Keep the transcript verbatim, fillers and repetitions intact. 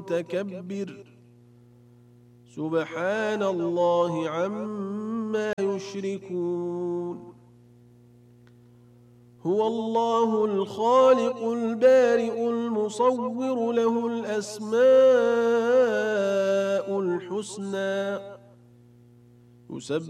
متكبر سبحان الله عما يشركون هو الله الخالق البارئ المصور له الأسماء الحسنى يسبح